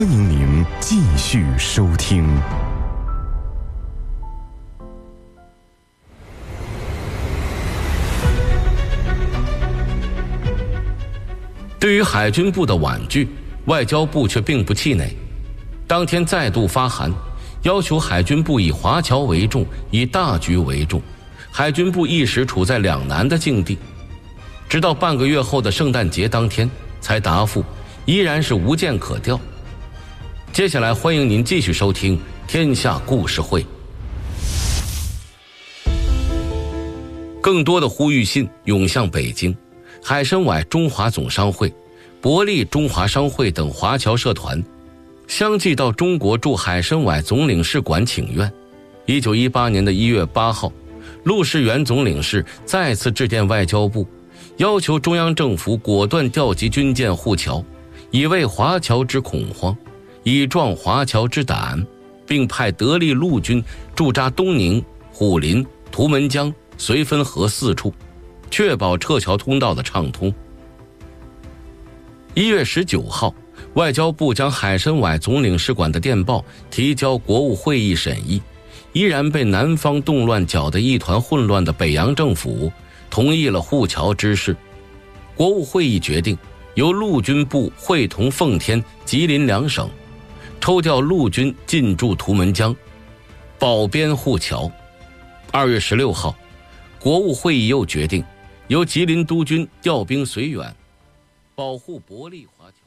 欢迎您继续收听。 对于海军部的婉拒，外交部却并不气馁，当天再度发函，要求海军部以华侨为重，以大局为重。海军部一时处在两难的境地，直到半个月后的圣诞节当天才答复，依然是无舰可调。接下来欢迎您继续收听《天下故事会》。更多的呼吁信涌向北京，海参崴中华总商会、伯利中华商会等华侨社团相继到中国驻海参崴总领事馆请愿。1918年的1月8号，陆士元总领事再次致电外交部，要求中央政府果断调集军舰护侨，以慰华侨之恐慌，以壮华侨之胆，并派得力陆军驻扎东宁、虎林、图们江、绥芬河4处，确保撤侨通道的畅通。1月19号，外交部将海参崴总领事馆的电报提交国务会议审议，依然被南方动乱搅得一团混乱的北洋政府同意了护侨之事。国务会议决定由陆军部会同奉天、吉林两省抽调陆军进驻图们江，保边护侨。2月16号，国务会议又决定由吉林督军调兵绥远，保护伯利华侨。